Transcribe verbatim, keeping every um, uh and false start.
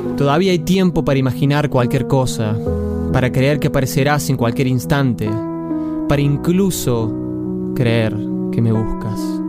Todavía hay tiempo para imaginar cualquier cosa, para creer que aparecerás en cualquier instante, para incluso creer que me buscas.